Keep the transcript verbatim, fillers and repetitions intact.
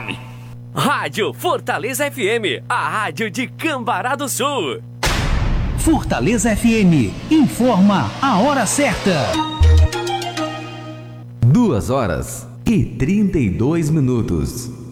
nome. Rádio Fortaleza F M, a rádio de Cambará do Sul. Fortaleza F M, informa a hora certa. Duas horas e trinta e dois minutos.